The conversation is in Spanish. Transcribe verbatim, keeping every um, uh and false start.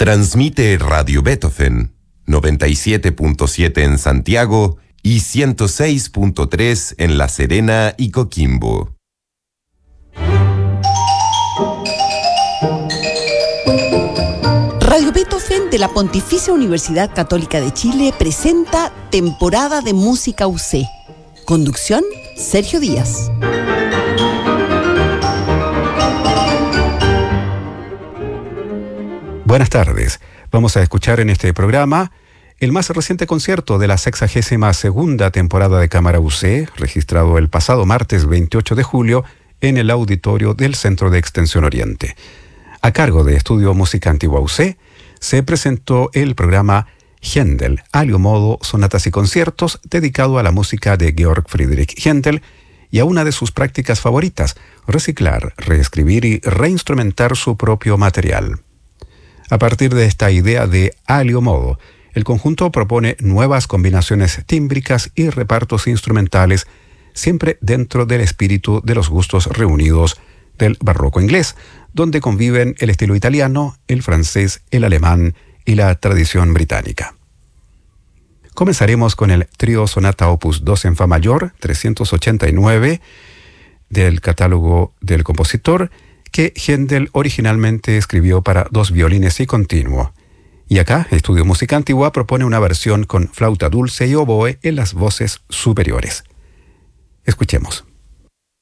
Transmite Radio Beethoven, noventa y siete punto siete en Santiago y ciento seis punto tres en La Serena y Coquimbo. Radio Beethoven de la Pontificia Universidad Católica de Chile presenta Temporada de Música U C. Conducción, Sergio Díaz. Buenas tardes. Vamos a escuchar en este programa el más reciente concierto de la sexagésima segunda temporada de Cámara U C, registrado el pasado martes veintiocho de julio en el auditorio del Centro de Extensión Oriente. A cargo de Estudio Música Antigua U C, se presentó el programa Händel, alio modo, sonatas y conciertos, dedicado a la música de Georg Friedrich Händel y a una de sus prácticas favoritas, reciclar, reescribir y reinstrumentar su propio material. A partir de esta idea de alio modo, el conjunto propone nuevas combinaciones tímbricas y repartos instrumentales, siempre dentro del espíritu de los gustos reunidos del barroco inglés, donde conviven el estilo italiano, el francés, el alemán y la tradición británica. Comenzaremos con el trío Sonata Opus dos en Fa mayor, trescientos ochenta y nueve, del catálogo del compositor, que Händel originalmente escribió para dos violines y continuo. Y acá, Estudio Música Antigua propone una versión con flauta dulce y oboe en las voces superiores. Escuchemos.